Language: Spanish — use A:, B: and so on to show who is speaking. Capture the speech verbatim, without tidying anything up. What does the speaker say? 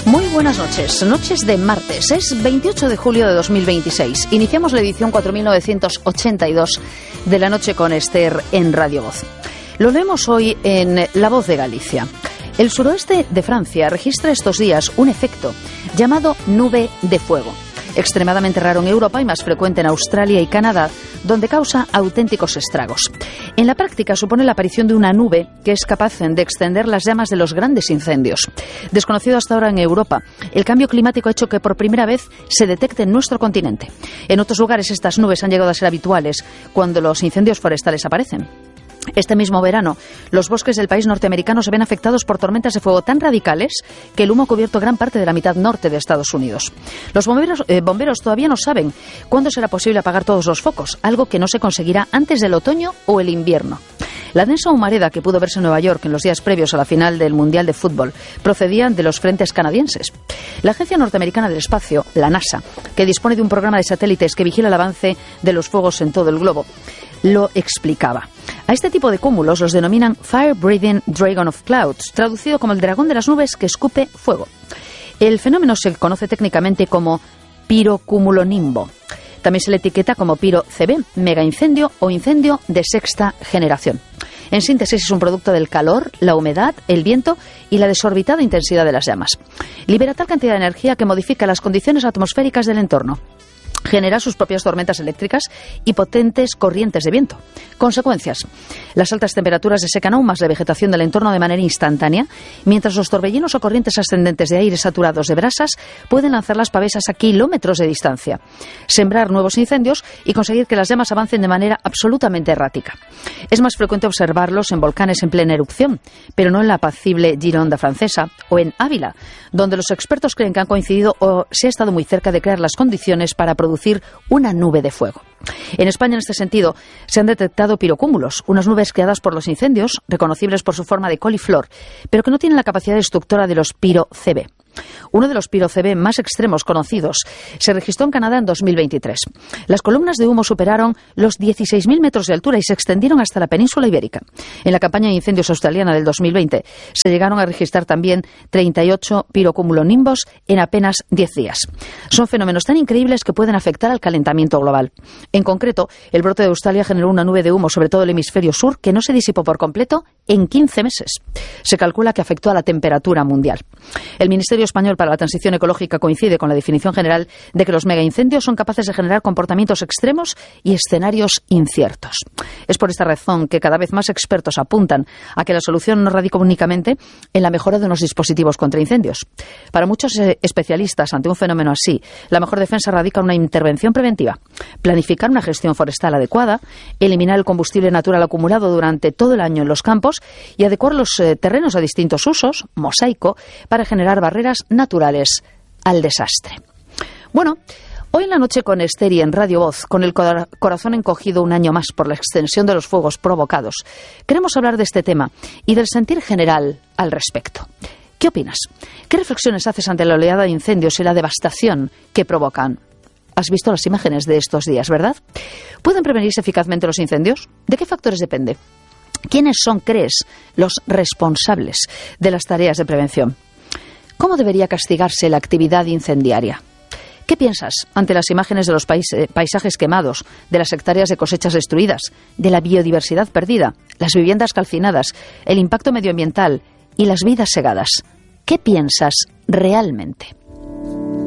A: Muy buenas noches, noches de martes, es veintiocho de julio de dos mil veintiséis. Iniciamos la edición cuatro mil novecientos ochenta y dos de La Noche con Esther en Radio Voz. Lo leemos hoy en La Voz de Galicia. El suroeste de Francia registra estos días un efecto llamado nube de fuego, extremadamente raro en Europa y más frecuente en Australia y Canadá, donde causa auténticos estragos. En la práctica supone la aparición de una nube que es capaz de extender las llamas de los grandes incendios. Desconocido hasta ahora en Europa, el cambio climático ha hecho que por primera vez se detecte en nuestro continente. En otros lugares estas nubes han llegado a ser habituales cuando los incendios forestales aparecen. Este mismo verano, los bosques del país norteamericano se ven afectados por tormentas de fuego tan radicales que el humo ha cubierto gran parte de la mitad norte de Estados Unidos. Los bomberos, eh, bomberos todavía no saben cuándo será posible apagar todos los focos, algo que no se conseguirá antes del otoño o el invierno. La densa humareda que pudo verse en Nueva York en los días previos a la final del Mundial de Fútbol procedía de los frentes canadienses. La Agencia Norteamericana del Espacio, la NASA, que dispone de un programa de satélites que vigila el avance de los fuegos en todo el globo, lo explicaba. A este tipo de cúmulos los denominan Fire Breathing Dragon of Clouds, traducido como el dragón de las nubes que escupe fuego. El fenómeno se conoce técnicamente como pirocumulonimbo. También se le etiqueta como piro C B, megaincendio o incendio de sexta generación. En síntesis, es un producto del calor, la humedad, el viento y la desorbitada intensidad de las llamas. Libera tal cantidad de energía que modifica las condiciones atmosféricas del entorno. Genera sus propias tormentas eléctricas y potentes corrientes de viento. Consecuencias: las altas temperaturas desecan aún más la vegetación del entorno de manera instantánea, mientras los torbellinos o corrientes ascendentes de aire saturados de brasas pueden lanzar las pavesas a kilómetros de distancia, sembrar nuevos incendios y conseguir que las llamas avancen de manera absolutamente errática. Es más frecuente observarlos en volcanes en plena erupción, pero no en la apacible Gironda francesa o en Ávila, donde los expertos creen que han coincidido o se ha estado muy cerca de crear las condiciones para producir una nube de fuego. En España, en este sentido, se han detectado pirocúmulos, unas nubes creadas por los incendios, reconocibles por su forma de coliflor, pero que no tienen la capacidad destructora de los piro C B. Uno de los piro C B más extremos conocidos se registró en Canadá en dos mil veintitrés. Las columnas de humo superaron los dieciséis mil metros de altura y se extendieron hasta la península ibérica. En la campaña de incendios australiana del dos mil veinte se llegaron a registrar también treinta y ocho pirocumulonimbos en apenas diez días. Son fenómenos tan increíbles que pueden afectar al calentamiento global. En concreto, el brote de Australia generó una nube de humo sobre todo el hemisferio sur que no se disipó por completo en quince meses. Se calcula que afectó a la temperatura mundial. El Ministerio Español para la Transición Ecológica coincide con la definición general de que los megaincendios son capaces de generar comportamientos extremos y escenarios inciertos. Es por esta razón que cada vez más expertos apuntan a que la solución no radica únicamente en la mejora de unos dispositivos contra incendios. Para muchos eh, especialistas, ante un fenómeno así, la mejor defensa radica en una intervención preventiva, planificar una gestión forestal adecuada, eliminar el combustible natural acumulado durante todo el año en los campos y adecuar los eh, terrenos a distintos usos, mosaico, para generar barreras naturales al desastre. Bueno, hoy en La Noche con Esther y en Radio Voz, con el cor- corazón encogido un año más por la extensión de los fuegos provocados, queremos hablar de este tema y del sentir general al respecto. ¿Qué opinas? ¿Qué reflexiones haces ante la oleada de incendios y la devastación que provocan? Has visto las imágenes de estos días, ¿verdad? ¿Pueden prevenirse eficazmente los incendios? ¿De qué factores depende? ¿Quiénes son, crees, los responsables de las tareas de prevención? ¿Cómo debería castigarse la actividad incendiaria? ¿Qué piensas ante las imágenes de los pais- eh, paisajes quemados, de las hectáreas de cosechas destruidas, de la biodiversidad perdida, las viviendas calcinadas, el impacto medioambiental y las vidas segadas? ¿Qué piensas realmente?